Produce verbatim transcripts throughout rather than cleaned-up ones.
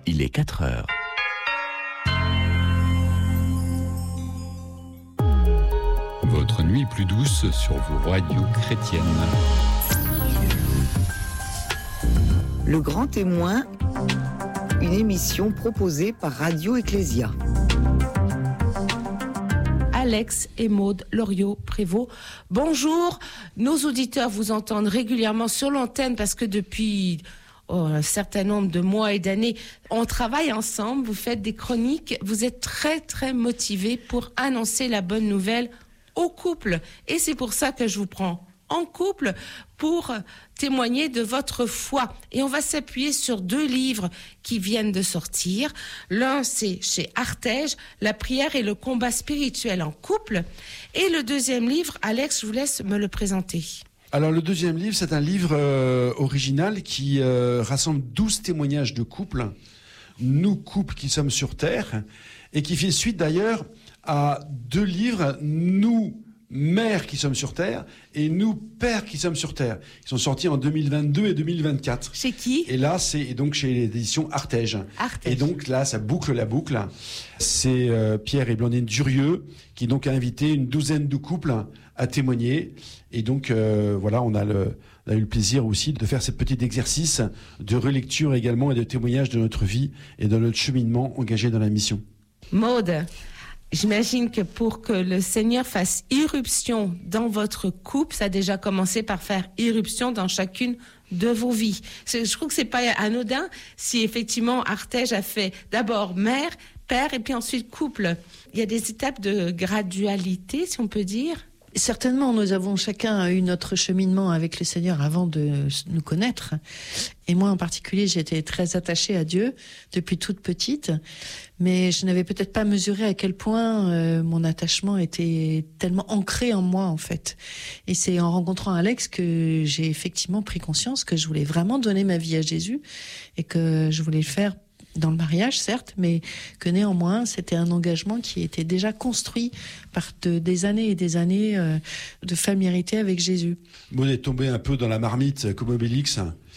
il est quatre heures. Votre nuit plus douce sur vos radios chrétiennes. Le Grand Témoin, une émission proposée par Radio Ecclésia. Alex et Maude Loriot-Prévost. Bonjour, nos auditeurs vous entendent régulièrement sur l'antenne parce que depuis oh, un certain nombre de mois et d'années, on travaille ensemble, vous faites des chroniques, vous êtes très très motivés pour annoncer la bonne nouvelle au couple. Et c'est pour ça que je vous prends en couple pour témoigner de votre foi. Et on va s'appuyer sur deux livres qui viennent de sortir. L'un, c'est chez Artege, La prière et le combat spirituel en couple. Et le deuxième livre, Alex, je vous laisse me le présenter. Alors le deuxième livre, c'est un livre euh, original qui euh, rassemble douze témoignages de couples, nous couples qui sommes sur Terre, et qui fait suite d'ailleurs à deux livres, nous mères qui sommes sur Terre et nous pères qui sommes sur Terre. Ils sont sortis en deux mille vingt-deux et deux mille vingt-quatre. Chez qui ? Et là, c'est et donc chez l'édition Artege. Artege. Et donc là, ça boucle la boucle. C'est euh, Pierre et Blandine Durieux qui donc a invité une douzaine de couples à témoigner. Et donc euh, voilà, on a le on a eu le plaisir aussi de faire ce petit exercice de relecture également et de témoignage de notre vie et de notre cheminement engagé dans la mission. Maude, j'imagine que pour que le Seigneur fasse irruption dans votre couple, ça a déjà commencé par faire irruption dans chacune de vos vies. Je trouve que c'est pas anodin si effectivement Artege a fait d'abord mère, père et puis ensuite couple. Il y a des étapes de gradualité, si on peut dire. Certainement, nous avons chacun eu notre cheminement avec le Seigneur avant de nous connaître. Et moi, en particulier, j'étais très attachée à Dieu depuis toute petite. Mais je n'avais peut-être pas mesuré à quel point euh, mon attachement était tellement ancré en moi, en fait. Et c'est en rencontrant Alex que j'ai effectivement pris conscience que je voulais vraiment donner ma vie à Jésus et que je voulais le faire dans le mariage, certes, mais que néanmoins, c'était un engagement qui était déjà construit par de, des années et des années euh, de familiarité avec Jésus. Maud est tombée un peu dans la marmite comme Obélix.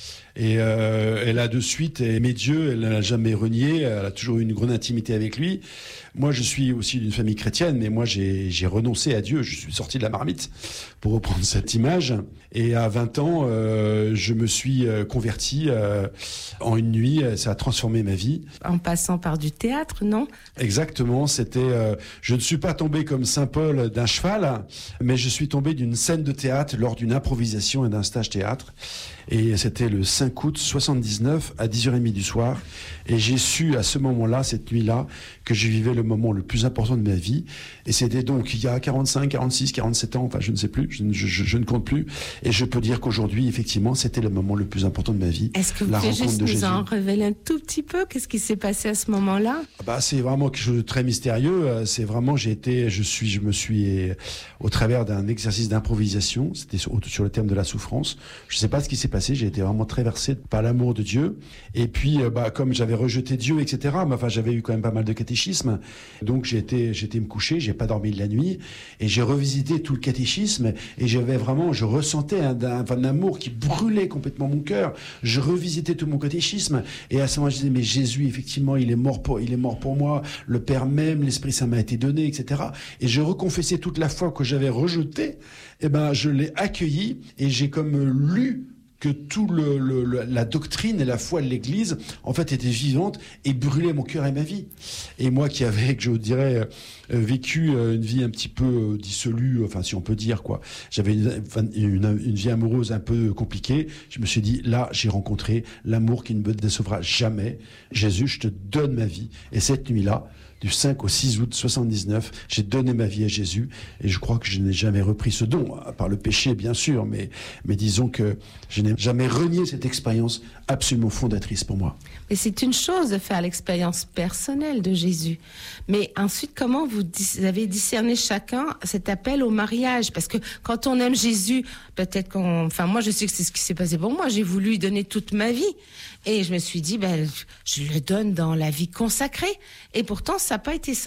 Et euh, elle a de suite aimé Dieu, elle ne l'a jamais renié, elle a toujours eu une grande intimité avec lui. Moi, je suis aussi d'une famille chrétienne, mais moi, j'ai, j'ai renoncé à Dieu, je suis sorti de la marmite, pour reprendre cette image. Et à vingt ans, euh, je me suis converti euh, en une nuit, ça a transformé ma vie. En passant par du théâtre, non ? Exactement, c'était... Euh, je ne suis pas tombé comme Saint Paul d'un cheval, mais je suis tombé d'une scène de théâtre lors d'une improvisation et d'un stage théâtre. Et c'était le cinq août soixante-dix-neuf à dix heures trente du soir. Et j'ai su à ce moment-là, cette nuit-là, que je vivais le moment le plus important de ma vie. Et c'était donc il y a quarante-cinq, quarante-six, quarante-sept ans, enfin je ne sais plus, je, je, je, je ne compte plus. Et je peux dire qu'aujourd'hui, effectivement, c'était le moment le plus important de ma vie. Est-ce que vous la pouvez rencontre juste de nous Jésus. en révéler un tout petit peu ? Qu'est-ce qui s'est passé à ce moment-là ? Bah, c'est vraiment quelque chose de très mystérieux. C'est vraiment, j'ai été, je suis, je me suis, au travers d'un exercice d'improvisation, c'était sur, sur le thème de la souffrance. Je ne sais pas ce qui s'est passé, j'ai été vraiment traversé par l'amour de Dieu. Et puis, bah, comme j'avais rejeté Dieu, et cetera, mais enfin, j'avais eu quand même pas mal de catéchisme. Donc, j'ai été, j'ai été me coucher, j'ai pas dormi de la nuit, et j'ai revisité tout le catéchisme, et j'avais vraiment, je ressentais un, un, un amour qui brûlait complètement mon cœur. Je revisitais tout mon catéchisme, et à ce moment, je disais, mais Jésus, effectivement, il est mort pour, il est mort pour moi, le Père même, l'Esprit Saint m'a été donné, et cetera. Et je reconfessais toute la foi que j'avais rejetée, et ben, je l'ai accueillie, et j'ai comme lu que tout le, le, la doctrine et la foi de l'Église, en fait, était vivante et brûlait mon cœur et ma vie. Et moi qui avais, que je dirais, vécu une vie un petit peu dissolue, enfin, si on peut dire, quoi. J'avais une, une, une vie amoureuse un peu compliquée. Je me suis dit, là, j'ai rencontré l'amour qui ne me décevra jamais. Jésus, je te donne ma vie. Et cette nuit-là, du cinq au six août soixante-dix-neuf, j'ai donné ma vie à Jésus et je crois que je n'ai jamais repris ce don, à part le péché bien sûr, mais, mais disons que je n'ai jamais renié cette expérience absolument fondatrice pour moi. Mais c'est une chose de faire l'expérience personnelle de Jésus. Mais ensuite, comment vous avez discerné chacun cet appel au mariage ? Parce que quand on aime Jésus, peut-être qu'on... Enfin, moi, je sais que c'est ce qui s'est passé pour moi. J'ai voulu lui donner toute ma vie. Et je me suis dit, ben, je le donne dans la vie consacrée. Et pourtant, ça n'a pas été ça.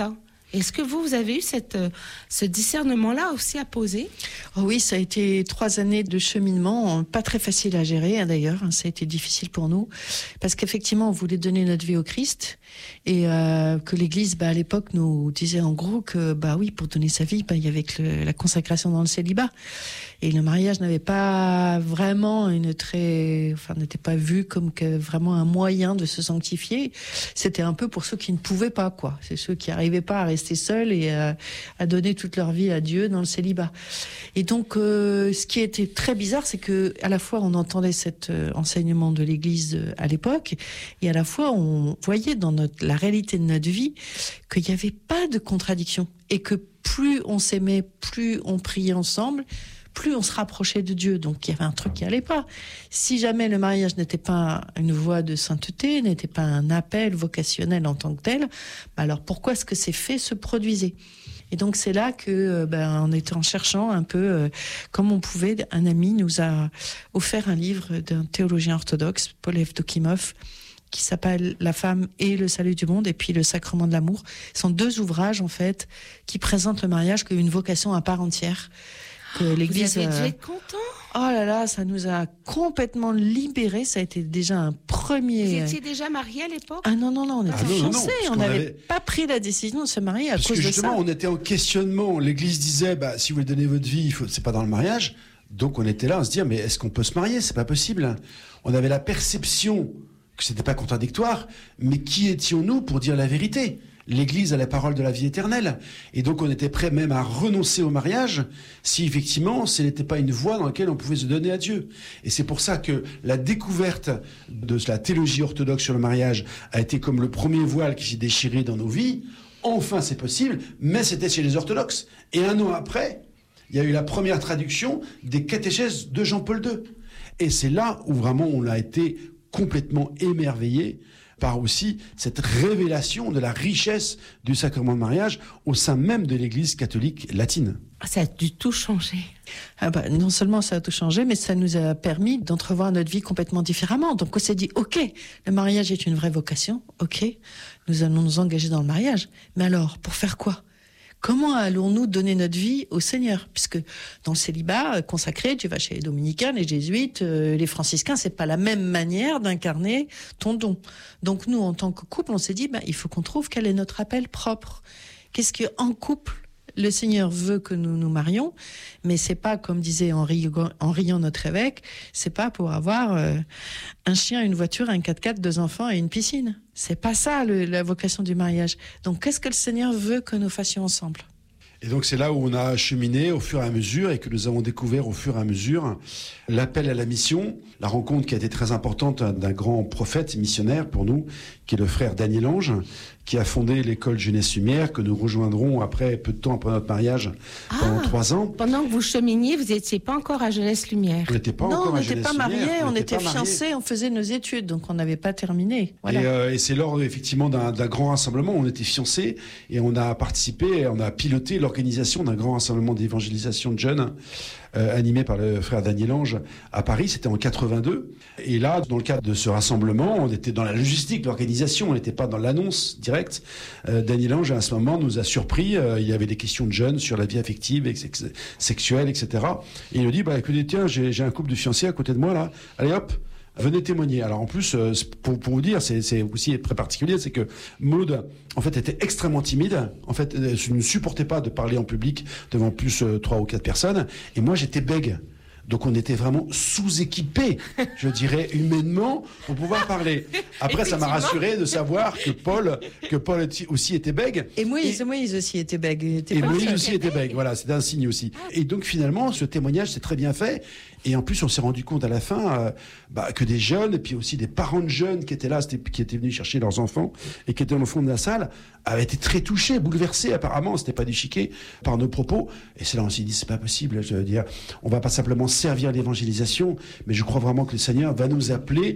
Est-ce que vous, vous avez eu cette, euh, ce discernement-là aussi à poser? Oh oui, ça a été trois années de cheminement, pas très facile à gérer hein, d'ailleurs, hein, ça a été difficile pour nous, parce qu'effectivement on voulait donner notre vie au Christ, et euh, que l'Église bah, à l'époque nous disait en gros que bah oui, pour donner sa vie, bah, il y avait que le, la consacration dans le célibat, et le mariage n'avait pas vraiment une très, enfin n'était pas vu comme que vraiment un moyen de se sanctifier. C'était un peu pour ceux qui ne pouvaient pas, quoi. C'est ceux qui n'arrivaient pas à rester seuls et à, à donner toute leur vie à Dieu dans le célibat. Et donc, euh, ce qui était très bizarre, c'est que à la fois on entendait cet euh, enseignement de l'Église euh, à l'époque, et à la fois on voyait dans notre, la réalité de notre vie qu'il n'y avait pas de contradiction, et que plus on s'aimait, plus on priait ensemble, plus on se rapprochait de Dieu. Donc il y avait un truc qui allait pas. Si jamais le mariage n'était pas une voie de sainteté, n'était pas un appel vocationnel en tant que tel, bah alors pourquoi est-ce que ces faits se produisaient? Et donc c'est là que, ben, en étant cherchant un peu euh, comme on pouvait, un ami nous a offert un livre d'un théologien orthodoxe, Paul Evdokimov, qui s'appelle La femme et le salut du monde, et puis Le sacrement de l'amour. Ce sont deux ouvrages en fait qui présentent le mariage comme une vocation à part entière. Que l'Église, vous avez dû euh, être content. Oh là là, ça nous a complètement libérés. Ça a été déjà un premier. Vous étiez déjà mariés à l'époque? Ah non, non, non, on était Ah non, non, non, fiancés. parce On qu'on n'avait avait- pas pris la décision de se marier à Parce cause que de justement, ça. on était en questionnement. L'Église disait, bah, si vous voulez donner votre vie, il faut, c'est pas dans le mariage. Donc on était là à se dire, mais est-ce qu'on peut se marier? C'est pas possible. On avait la perception que c'était pas contradictoire, mais qui étions-nous pour dire la vérité? L'Église a la parole de la vie éternelle. Et donc on était prêt même à renoncer au mariage si effectivement ce n'était pas une voie dans laquelle on pouvait se donner à Dieu. Et c'est pour ça que la découverte de la théologie orthodoxe sur le mariage a été comme le premier voile qui s'est déchiré dans nos vies. Enfin c'est possible, mais c'était chez les orthodoxes. Et un an après, il y a eu la première traduction des catéchèses de Jean-Paul deux. Et c'est là où vraiment on a été complètement émerveillé par aussi cette révélation de la richesse du sacrement de mariage au sein même de l'Église catholique latine. Ça a dû tout changer. Ah bah, non seulement ça a tout changé, mais ça nous a permis d'entrevoir notre vie complètement différemment. Donc on s'est dit, ok, le mariage est une vraie vocation, ok, nous allons nous engager dans le mariage. Mais alors, pour faire quoi? Comment allons-nous donner notre vie au Seigneur? Puisque dans le célibat consacré, tu vas chez les dominicains, les jésuites, euh, les franciscains, c'est pas la même manière d'incarner ton don. Donc nous, en tant que couple, on s'est dit, bah, il faut qu'on trouve quel est notre appel propre. Qu'est-ce que, en couple, le Seigneur veut que nous nous marions, mais c'est pas, comme disait en riant, en riant notre évêque, c'est pas pour avoir euh, un chien, une voiture, un quatre-quatre, deux enfants et une piscine. C'est pas ça le, la vocation du mariage. Donc qu'est-ce que le Seigneur veut que nous fassions ensemble? Et donc c'est là où on a cheminé au fur et à mesure et que nous avons découvert au fur et à mesure l'appel à la mission, la rencontre qui a été très importante d'un grand prophète missionnaire pour nous, qui est le frère Daniel Ange, qui a fondé l'école Jeunesse Lumière, que nous rejoindrons après, peu de temps après notre mariage, pendant Ah, trois ans. Pendant que vous cheminiez, vous n'étiez pas encore à Jeunesse Lumière. On n'était pas Non, encore on à n'était Jeunesse pas mariés, Lumière, on, n'était était pas mariés. fiancés, on faisait nos études, donc on n'avait pas terminé. Voilà. Et, euh, et c'est lors effectivement d'un, d'un grand rassemblement, on était fiancés et on a participé, on a piloté l'organisation d'un grand rassemblement d'évangélisation de jeunes euh, animé par le frère Daniel Ange à Paris, c'était en quatre-vingt-deux. Et là, dans le cadre de ce rassemblement, on était dans la logistique, l'organisation, on n'était pas dans l'annonce directe. Euh, Daniel Ange, à ce moment, nous a surpris. Euh, il y avait des questions de jeunes sur la vie affective, et sex- sexuelle, et cetera. Et il nous dit, bah écoutez, tiens, j'ai, j'ai un couple de fiancés à côté de moi là. Allez hop. Venez témoigner. Alors en plus, euh, pour, pour vous dire, c'est, c'est aussi très particulier, c'est que Maud, en fait, était extrêmement timide. En fait, elle ne supportait pas de parler en public devant plus euh, trois ou quatre personnes. Et moi, j'étais bègue. Donc on était vraiment sous-équipés, je dirais, humainement, pour pouvoir parler. Après, ça m'a rassuré de savoir que Paul, que Paul aussi était bègue. Et Moïse, Et- Moïse aussi était bègue. il était Et pas Moïse seul. aussi était bègue, voilà, c'était un signe aussi. Et donc finalement, ce témoignage s'est très bien fait. Et en plus, on s'est rendu compte à la fin euh, bah, que des jeunes, et puis aussi des parents de jeunes qui étaient là, c'était- qui étaient venus chercher leurs enfants, et qui étaient au fond de la salle, avaient été très touchés, bouleversés apparemment, c'était pas du chiquet, par nos propos. Et c'est là on s'est dit, c'est pas possible, je veux dire, on va pas simplement servir l'évangélisation, mais je crois vraiment que le Seigneur va nous appeler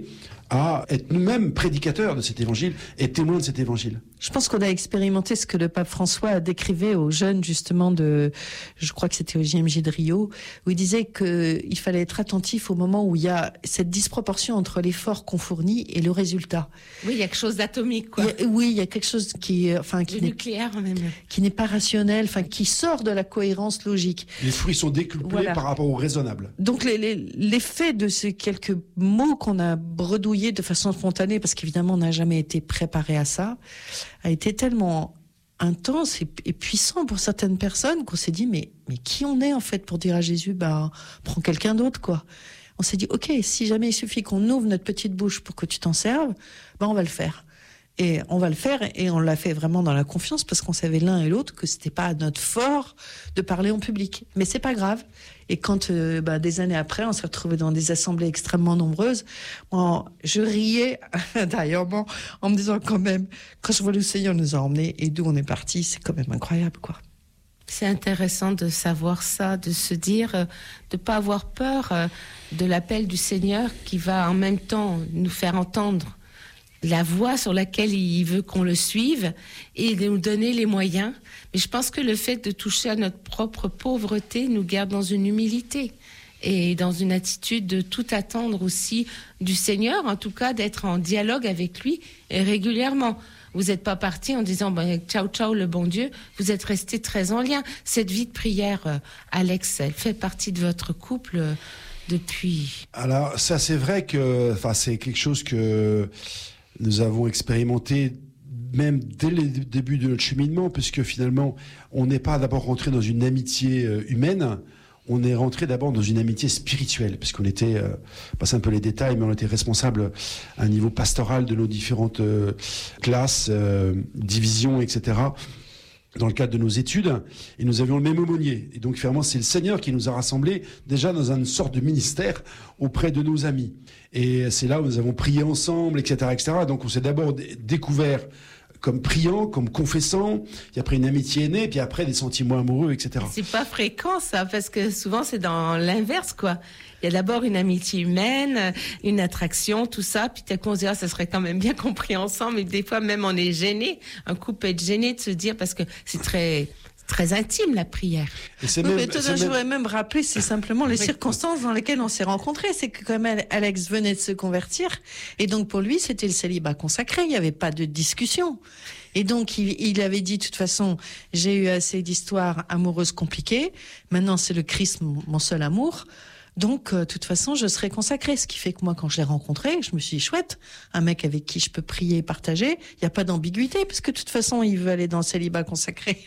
à être nous-mêmes prédicateurs de cet évangile et témoins de cet évangile. Je pense qu'on a expérimenté ce que le pape François décrivait aux jeunes, justement, de, je crois que c'était au J M J de Rio, où il disait qu'il fallait être attentif au moment où il y a cette disproportion entre l'effort qu'on fournit et le résultat. Oui, il y a quelque chose d'atomique, quoi. Il y a, oui, il y a quelque chose qui, enfin, qui n'est, nucléaire, même. qui n'est pas rationnel, enfin, qui sort de la cohérence logique. Les fruits sont décuplés voilà. par rapport au raisonnable. Donc, les, les, l'effet de ces quelques mots qu'on a bredouillés de façon spontanée, parce qu'évidemment, on n'a jamais été préparé à ça, a été tellement intense et, et puissant pour certaines personnes qu'on s'est dit mais mais qui on est en fait pour dire à Jésus bah prends quelqu'un d'autre quoi. On s'est dit ok, si jamais il suffit qu'on ouvre notre petite bouche pour que tu t'en serves, bah on va le faire. Et on va le faire et on l'a fait vraiment dans la confiance parce qu'on savait l'un et l'autre que c'était pas notre fort de parler en public. Mais c'est pas grave. Et quand euh, bah, des années après, on s'est retrouvés dans des assemblées extrêmement nombreuses, moi, je riais intérieurement en me disant quand même, quand je vois le Seigneur nous a emmenés et d'où on est parti, c'est quand même incroyable, quoi. C'est intéressant de savoir ça, de se dire, de ne pas avoir peur de l'appel du Seigneur qui va en même temps nous faire entendre la voie sur laquelle il veut qu'on le suive et de nous donner les moyens. Mais je pense que le fait de toucher à notre propre pauvreté nous garde dans une humilité et dans une attitude de tout attendre aussi du Seigneur, en tout cas d'être en dialogue avec lui et régulièrement. Vous n'êtes pas parti en disant ben, « ciao, ciao, le bon Dieu ». Vous êtes resté très en lien. Cette vie de prière, euh, Alex, elle fait partie de votre couple euh, depuis... Alors, ça, c'est vrai que enfin, c'est quelque chose que nous avons expérimenté même dès le début de notre cheminement, puisque finalement, on n'est pas d'abord rentré dans une amitié euh, humaine, on est rentré d'abord dans une amitié spirituelle, puisqu'on était, euh, passe un peu les détails, mais on était responsable à un niveau pastoral de nos différentes euh, classes, euh, divisions, et cetera, dans le cadre de nos études, et nous avions le même aumônier. Et donc, finalement, c'est le Seigneur qui nous a rassemblés déjà dans une sorte de ministère auprès de nos amis. Et c'est là où nous avons prié ensemble, et cetera, et cetera. Donc, on s'est d'abord d- découvert comme priant, comme confessant, et après une amitié est née, puis après des sentiments amoureux, et cetera. C'est pas fréquent ça, parce que souvent c'est dans l'inverse quoi. Il y a d'abord une amitié humaine, une attraction, tout ça, puis tout à coup on se dit ah, ça serait quand même bien qu'on prie ensemble, et des fois même on est gêné, un couple peut être gêné de se dire, parce que c'est très... très intime, la prière. Et c'est oui, même, mais toi, c'est je même... voudrais même rappeler, c'est simplement les circonstances dans lesquelles on s'est rencontrés. C'est que comme Alex venait de se convertir, et donc pour lui, c'était le célibat consacré, il n'y avait pas de discussion. Et donc, il, il avait dit, de toute façon, j'ai eu assez d'histoires amoureuses compliquées, maintenant c'est le Christ, mon, mon seul amour. Donc, euh, de toute façon, je serai consacrée. Ce qui fait que moi, quand je l'ai rencontré, je me suis dit, chouette, un mec avec qui je peux prier et partager, il n'y a pas d'ambiguïté, parce que de toute façon, il veut aller dans le célibat consacré.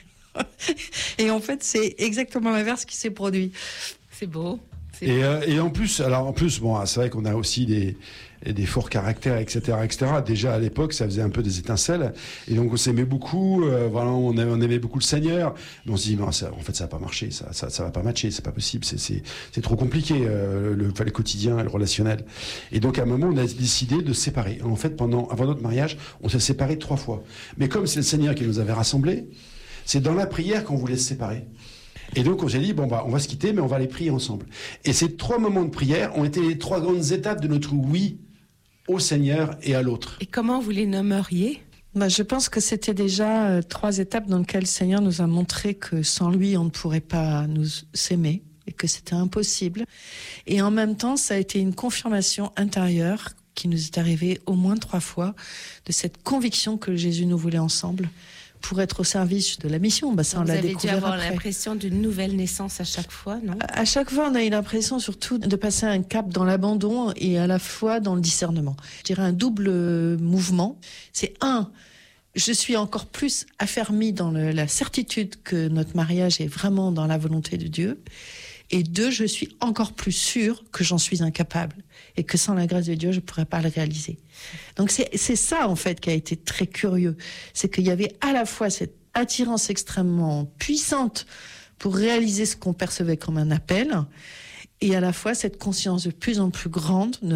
Et en fait, c'est exactement l'inverse qui s'est produit. C'est beau. C'est et, beau. Euh, et en plus, alors en plus, bon, c'est vrai qu'on a aussi des des forts caractères, et cetera, et cetera. Déjà à l'époque, ça faisait un peu des étincelles. Et donc on s'aimait beaucoup. Euh, voilà, on aimait, on aimait beaucoup le Seigneur. Mais on se dit, non, ça, en fait, ça va pas marcher. Ça, ça, ça va pas matcher. C'est pas possible. C'est, c'est, c'est trop compliqué euh, le, le quotidien, le relationnel. Et donc à un moment, on a décidé de se séparer. En fait, pendant avant notre mariage, on s'est séparés trois fois. Mais comme c'est le Seigneur qui nous avait rassemblés, c'est dans la prière qu'on voulait se séparer. Et donc, on s'est dit, bon, bah, on va se quitter, mais on va aller prier ensemble. Et ces trois moments de prière ont été les trois grandes étapes de notre oui au Seigneur et à l'autre. Et comment vous les nommeriez ? Bah, je pense que c'était déjà euh, trois étapes dans lesquelles le Seigneur nous a montré que sans lui, on ne pourrait pas nous s'aimer et que c'était impossible. Et en même temps, ça a été une confirmation intérieure qui nous est arrivée au moins trois fois de cette conviction que Jésus nous voulait ensemble pour être au service de la mission. Bah, ça, on l'a découvert après. Vous avez dû avoir l'impression d'une nouvelle naissance à chaque fois, non ? À chaque fois, on a eu l'impression surtout de passer un cap dans l'abandon et à la fois dans le discernement. Je dirais un double mouvement. C'est un, je suis encore plus affermie dans le, la certitude que notre mariage est vraiment dans la volonté de Dieu. Et deux, je suis encore plus sûre que j'en suis incapable et que sans la grâce de Dieu, je ne pourrais pas le réaliser. Donc c'est, c'est ça, en fait, qui a été très curieux. C'est qu'il y avait à la fois cette attirance extrêmement puissante pour réaliser ce qu'on percevait comme un appel et à la fois cette conscience de plus en plus grande, notre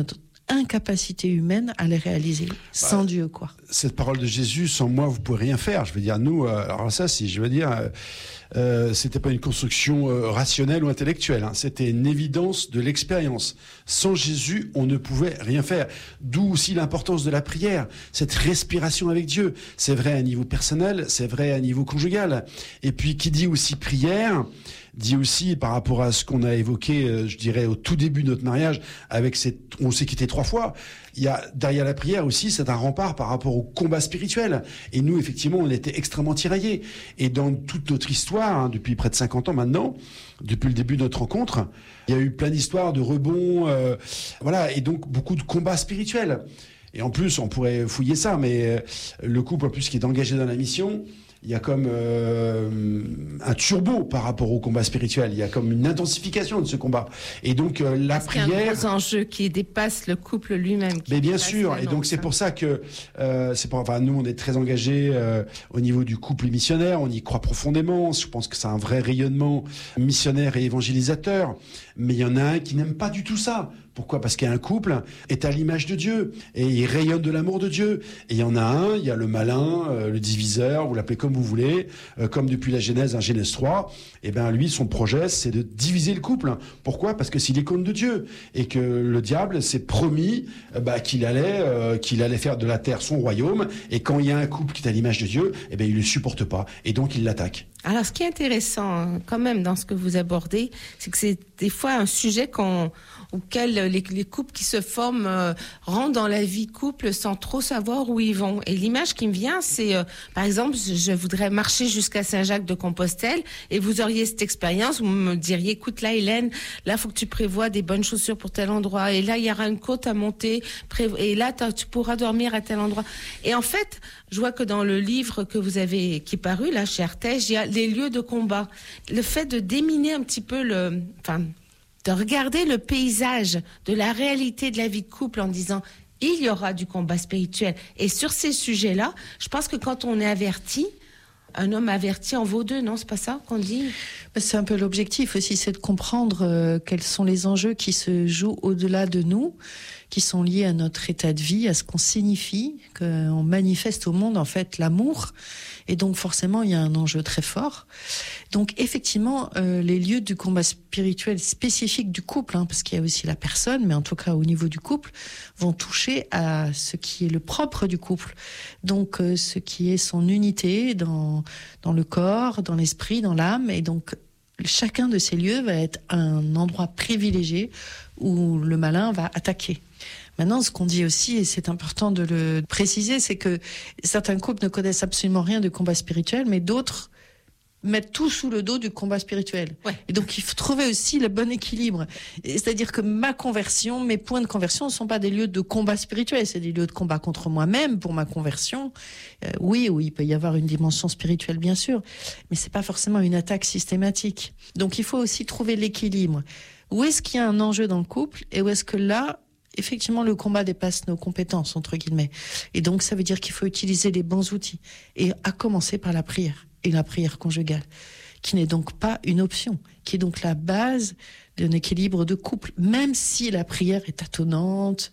incapacité humaine à les réaliser, bah, sans Dieu, quoi. Cette parole de Jésus, sans moi, vous pouvez rien faire. Je veux dire, nous, euh, alors ça, si je veux dire, euh, euh, c'était pas une construction euh, rationnelle ou intellectuelle, hein, c'était une évidence de l'expérience. Sans Jésus, on ne pouvait rien faire. D'où aussi l'importance de la prière, cette respiration avec Dieu. C'est vrai à niveau personnel, c'est vrai à niveau conjugal. Et puis, qui dit aussi prière, dit aussi, par rapport à ce qu'on a évoqué, euh, je dirais, au tout début de notre mariage, avec cette, on s'est quitté trois fois. Il y a, derrière la prière aussi, c'est un rempart par rapport au combat spirituel. Et nous, effectivement, on était extrêmement tiraillés. Et dans toute notre histoire, hein, depuis près de cinquante ans maintenant, depuis le début de notre rencontre, il y a eu plein d'histoires de rebonds, euh, voilà, et donc beaucoup de combats spirituels. Et en plus, on pourrait fouiller ça, mais euh, le couple, en plus, qui est engagé dans la mission, il y a comme euh, un turbo par rapport au combat spirituel. Il y a comme une intensification de ce combat. Et donc euh, la Parce prière. qu'il y a un gros enjeu qui dépasse le couple lui-même. Mais bien sûr. Et donc c'est pour ça que euh, c'est pour. Enfin, nous, on est très engagés euh, au niveau du couple missionnaire. On y croit profondément. Je pense que c'est un vrai rayonnement missionnaire et évangélisateur. Mais il y en a un qui n'aime pas du tout ça. Pourquoi ? Parce qu'un couple est à l'image de Dieu et il rayonne de l'amour de Dieu. Et il y en a un, il y a le malin, euh, le diviseur, vous l'appelez comme vous voulez, euh, comme depuis la Genèse, un Genèse trois. Et ben lui, son projet, c'est de diviser le couple. Pourquoi ? Parce que s'il est contre de Dieu et que le diable s'est promis euh, bah, qu'il allait, euh, qu'il allait faire de la terre son royaume. Et quand il y a un couple qui est à l'image de Dieu, et ben il le supporte pas et donc il l'attaque. Alors, ce qui est intéressant, quand même, dans ce que vous abordez, c'est que c'est des fois un sujet qu'on, auquel les, les couples qui se forment euh, rentrent dans la vie couple sans trop savoir où ils vont. Et l'image qui me vient, c'est, euh, par exemple, je voudrais marcher jusqu'à Saint-Jacques-de-Compostelle et vous auriez cette expérience, vous me diriez, écoute, là, Hélène, là, faut que tu prévois des bonnes chaussures pour tel endroit. Et là, il y aura une côte à monter. Et là, tu pourras dormir à tel endroit. Et en fait, je vois que dans le livre que vous avez, qui est paru, là, chez Artege, il y a les lieux de combat. Le fait de déminer un petit peu le, enfin, de regarder le paysage de la réalité de la vie de couple en disant, il y aura du combat spirituel. Et sur ces sujets-là, je pense que quand on est averti, un homme averti en vaut deux, non? C'est pas ça qu'on dit? C'est un peu l'objectif aussi, c'est de comprendre euh, quels sont les enjeux qui se jouent au-delà de nous, qui sont liés à notre état de vie, à ce qu'on signifie, qu'on manifeste au monde en fait l'amour. Et donc forcément, il y a un enjeu très fort. Donc effectivement, euh, les lieux du combat spirituel spécifique du couple, hein, parce qu'il y a aussi la personne, mais en tout cas au niveau du couple, vont toucher à ce qui est le propre du couple. Donc euh, ce qui est son unité dans dans le corps, dans l'esprit, dans l'âme. Et donc chacun de ces lieux va être un endroit privilégié où le malin va attaquer. Maintenant, ce qu'on dit aussi, et c'est important de le préciser, c'est que certains couples ne connaissent absolument rien du combat spirituel, mais d'autres mettent tout sous le dos du combat spirituel. Ouais. Et donc, il faut trouver aussi le bon équilibre. C'est-à-dire que ma conversion, mes points de conversion ne sont pas des lieux de combat spirituel, c'est des lieux de combat contre moi-même pour ma conversion. Euh, oui, oui, il peut y avoir une dimension spirituelle, bien sûr, mais c'est pas forcément une attaque systématique. Donc, il faut aussi trouver l'équilibre. Où est-ce qu'il y a un enjeu dans le couple et où est-ce que là, effectivement, le combat dépasse nos compétences, entre guillemets. Et donc, ça veut dire qu'il faut utiliser les bons outils. Et à commencer par la prière, et la prière conjugale, qui n'est donc pas une option, qui est donc la base d'un équilibre de couple, même si la prière est tâtonnante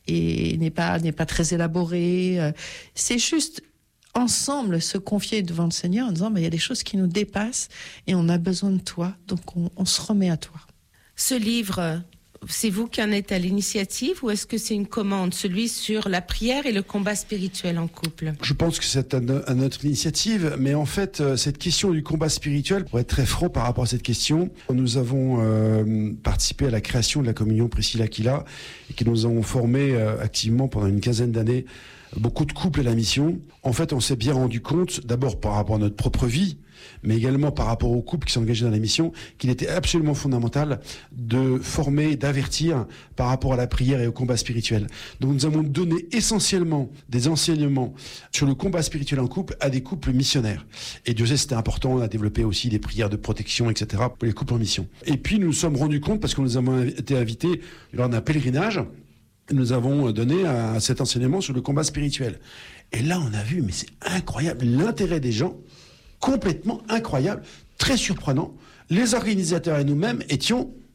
et n'est pas, n'est pas très élaborée. C'est juste ensemble se confier devant le Seigneur en disant, mais il y a des choses qui nous dépassent et on a besoin de toi, donc on, on se remet à toi. Ce livre, c'est vous qui en êtes à l'initiative ou est-ce que c'est une commande, celui sur la prière et le combat spirituel en couple? Je pense que c'est à notre initiative, mais en fait, cette question du combat spirituel, pour être très franc par rapport à cette question, nous avons euh, participé à la création de la communion Priscilla Aquila et qui nous avons formé euh, activement pendant une quinzaine d'années beaucoup de couples à la mission. En fait, on s'est bien rendu compte, d'abord par rapport à notre propre vie, mais également par rapport aux couples qui sont engagés dans la mission, qu'il était absolument fondamental de former, d'avertir par rapport à la prière et au combat spirituel. Donc nous avons donné essentiellement des enseignements sur le combat spirituel en couple à des couples missionnaires. Et Dieu sait, c'était important, on a développé aussi des prières de protection, et cetera pour les couples en mission. Et puis nous nous sommes rendus compte, parce que nous avons été invités lors d'un pèlerinage, nous avons donné à cet enseignement sur le combat spirituel. Et là, on a vu, mais c'est incroyable, l'intérêt des gens, complètement incroyable, très surprenant. Les organisateurs et nous-mêmes étions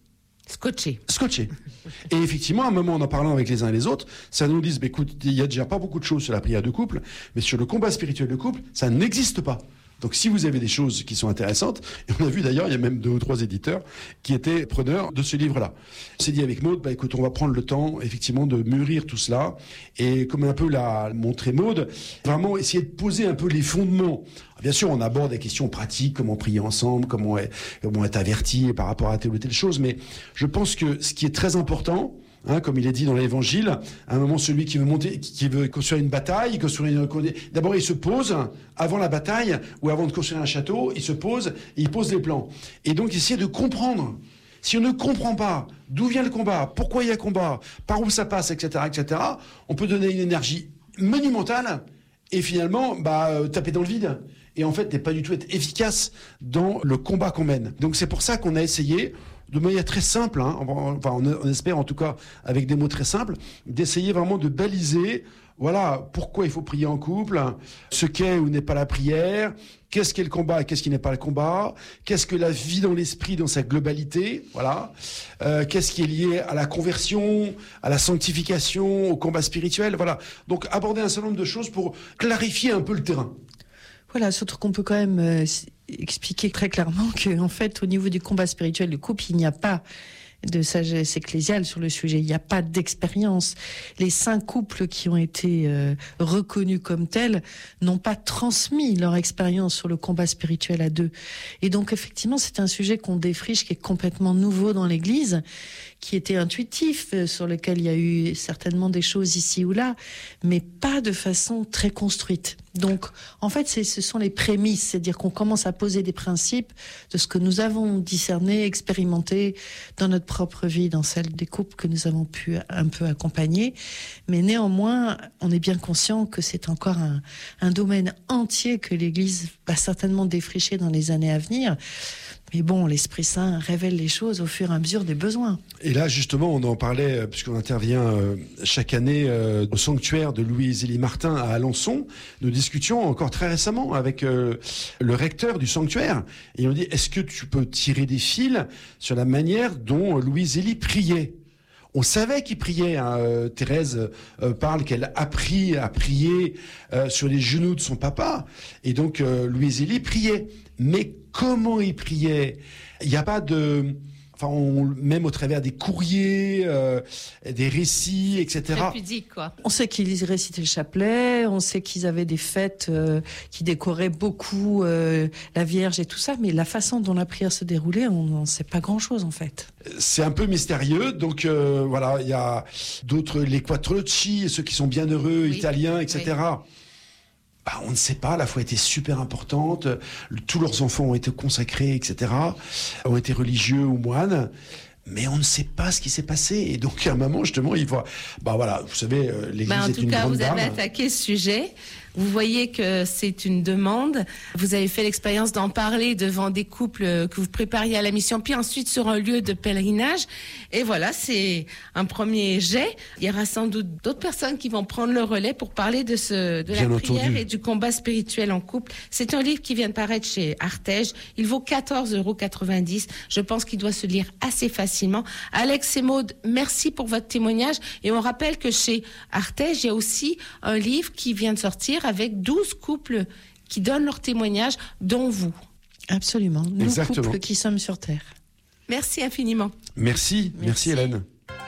Scotché. Scotché. Et effectivement, à un moment, en en parlant avec les uns et les autres, ça nous dit, bah, écoute, il y a déjà pas beaucoup de choses sur la prière de couple, mais sur le combat spirituel de couple, ça n'existe pas. Donc si vous avez des choses qui sont intéressantes, et on a vu d'ailleurs, il y a même deux ou trois éditeurs qui étaient preneurs de ce livre-là. On s'est dit avec Maud, bah écoute, on va prendre le temps effectivement de mûrir tout cela, et comme un peu l'a montré Maud, vraiment essayer de poser un peu les fondements. Bien sûr, on aborde des questions pratiques, comment prier ensemble, comment être, comment être averti par rapport à telle ou telle chose, mais je pense que ce qui est très important, Hein, comme il est dit dans l'Évangile, à un moment, celui qui veut monter, qui veut construire une bataille, construire une... d'abord il se pose avant la bataille ou avant de construire un château, il se pose et il pose des plans. Et donc essayer de comprendre. Si on ne comprend pas d'où vient le combat, pourquoi il y a combat, par où ça passe, et cetera, et cetera, on peut donner une énergie monumentale et finalement bah, euh, taper dans le vide. Et en fait, ne pas du tout être efficace dans le combat qu'on mène. Donc c'est pour ça qu'on a essayé, de manière très simple, hein, enfin on, on espère en tout cas avec des mots très simples, d'essayer vraiment de baliser, voilà, pourquoi il faut prier en couple, ce qu'est ou n'est pas la prière, qu'est-ce qu'est le combat et qu'est-ce qui n'est pas le combat, qu'est-ce que la vie dans l'esprit dans sa globalité, voilà, euh, qu'est-ce qui est lié à la conversion, à la sanctification, au combat spirituel, voilà. Donc aborder un certain nombre de choses pour clarifier un peu le terrain. Voilà, surtout qu'on peut quand même euh, expliquer très clairement que, en fait, au niveau du combat spirituel du couple, il n'y a pas de sagesse ecclésiale sur le sujet. Il n'y a pas d'expérience. Les cinq couples qui ont été euh, reconnus comme tels n'ont pas transmis leur expérience sur le combat spirituel à deux. Et donc, effectivement, c'est un sujet qu'on défriche, qui est complètement nouveau dans l'Église, qui était intuitif, euh, sur lequel il y a eu certainement des choses ici ou là, mais pas de façon très construite. Donc, en fait, c'est, ce sont les prémices, c'est-à-dire qu'on commence à poser des principes de ce que nous avons discerné, expérimenté dans notre propre vie, dans celle des couples que nous avons pu un peu accompagner. Mais néanmoins, on est bien conscient que c'est encore un, un domaine entier que l'Église va certainement défricher dans les années à venir. Mais bon, l'Esprit Saint révèle les choses au fur et à mesure des besoins. Et là, justement, on en parlait, puisqu'on intervient euh, chaque année euh, au sanctuaire de Louise-Élie Martin à Alençon. Nous discutions encore très récemment avec euh, le recteur du sanctuaire. Et on dit, est-ce que tu peux tirer des fils sur la manière dont Louise-Élie priait ? On savait qu'il priait. Hein. Euh, Thérèse euh, parle qu'elle a appris à prier euh, sur les genoux de son papa. Et donc, euh, Louise-Élie priait. Mais comment il priait ? Il n'y a pas de... Enfin, on, même au travers des courriers, euh, des récits, et cetera. Très pudique, quoi. On sait qu'ils récitaient le chapelet, on sait qu'ils avaient des fêtes euh, qui décoraient beaucoup euh, la Vierge et tout ça, mais la façon dont la prière se déroulait, on n'en sait pas grand-chose, en fait. C'est un peu mystérieux, donc euh, voilà, il y a d'autres, les Quattrocci, ceux qui sont bienheureux, oui, italiens, et cetera. Oui. Bah, on ne sait pas, la foi était super importante, tous leurs enfants ont été consacrés, et cetera, ont été religieux ou moines, mais on ne sait pas ce qui s'est passé. Et donc, à un moment, justement, il faut... Bah voilà, vous savez, l'Église bah, est une cas, grande dame. En tout cas, vous avez attaqué ce sujet. Vous voyez que c'est une demande. Vous avez fait l'expérience d'en parler devant des couples que vous prépariez à la mission, puis ensuite sur un lieu de pèlerinage. Et voilà, c'est un premier jet. Il y aura sans doute d'autres personnes qui vont prendre le relais pour parler de ce, de Bien la prière entendu. Et du combat spirituel en couple. C'est un livre qui vient de paraître chez Artege. Il vaut quatorze euros quatre-vingt-dix. Je pense qu'il doit se lire assez facilement. Alex et Maud, merci pour votre témoignage. Et on rappelle que chez Artege, il y a aussi un livre qui vient de sortir avec douze couples qui donnent leur témoignage, dont vous. Absolument. Nous, Exactement. couples qui sommes sur Terre. Merci infiniment. Merci, merci, merci Hélène.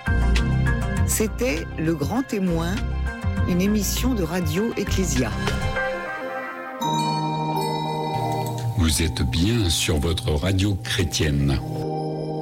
C'était Le Grand Témoin, une émission de Radio Ecclésia. Vous êtes bien sur votre radio chrétienne.